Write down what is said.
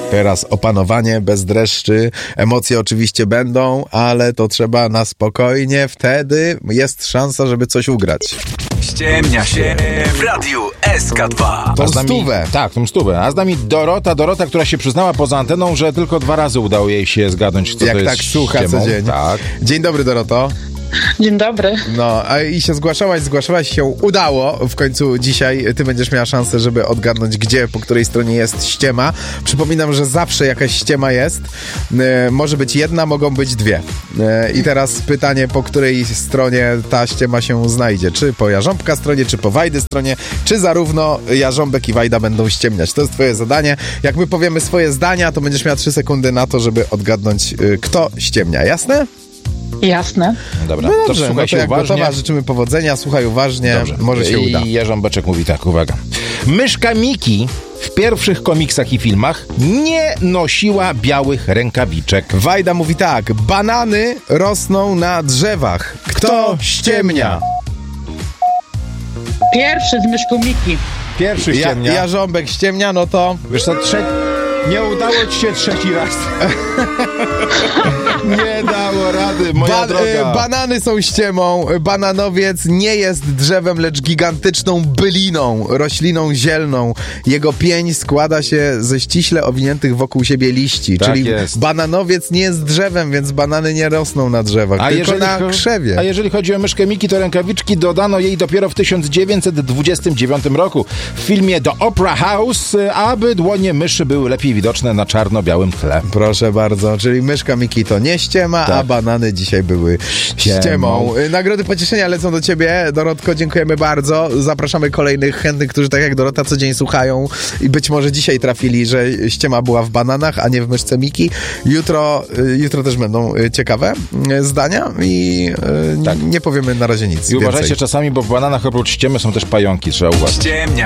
Teraz opanowanie, bez dreszczy. Emocje oczywiście będą, ale to trzeba na spokojnie. Wtedy jest szansa, żeby coś ugrać. Ściemnia się w Radiu SK2. Tą stówę. Tak, tą stówę. A z nami Dorota, która się przyznała poza anteną, że tylko 2 razy udało jej się zgadnąć, co Jak to jest tak słucha ściemą. codziennie. Tak. Dzień dobry, Doroto. Dzień dobry. No, a i się zgłaszałaś się udało. W końcu dzisiaj ty będziesz miała szansę, żeby odgadnąć, gdzie, po której stronie jest ściema. Przypominam, że zawsze jakaś ściema jest. Może być jedna, mogą być 2. I teraz pytanie, po której stronie ta ściema się znajdzie. Czy po Jarząbka stronie, czy po Wajdy stronie, czy zarówno Jarząbek i Wajda będą ściemniać. To jest twoje zadanie. Jak my powiemy swoje zdania, to będziesz miała 3 sekundy na to, żeby odgadnąć, kto ściemnia. Jasne? Jasne. Dobra, No to dobrze, słuchaj to się jak uważnie. gotowa, życzymy powodzenia, słuchaj uważnie, Dobrze. może się uda. I Jarząbeczek mówi tak, uwaga. Myszka Miki w pierwszych komiksach i filmach nie nosiła białych rękawiczek. Wajda mówi tak, banany rosną na drzewach. Kto ściemnia? Pierwszy z myszką Miki. Pierwszy ściemnia. Jarząbek ściemnia, no to... Wiesz co, nie udało ci się 3 raz. Nie dało rady, moja droga. Banany są ściemą. Bananowiec nie jest drzewem, lecz gigantyczną byliną, rośliną zielną. Jego pień składa się ze ściśle owiniętych wokół siebie liści. Tak czyli jest. bananowiec nie jest drzewem, więc banany nie rosną na drzewach, tylko na krzewie. A jeżeli chodzi o myszkę Miki, to rękawiczki dodano jej dopiero w 1929 roku. W filmie The Opera House, aby dłonie myszy były lepiej widoczne na czarno-białym tle. Proszę bardzo, czyli myszka Miki to nie ściema, Tak. a banany dzisiaj były ściemą. Nagrody pocieszenia lecą do ciebie, Dorotko, dziękujemy bardzo. Zapraszamy kolejnych chętnych, którzy tak jak Dorota co dzień słuchają i być może dzisiaj trafili, że ściema była w bananach, a nie w myszce Miki. Jutro też będą ciekawe zdania i Tak. nie powiemy na razie nic I uważajcie więcej. czasami, bo w bananach oprócz ściemy są też pająki, trzeba uważać. Ściemnia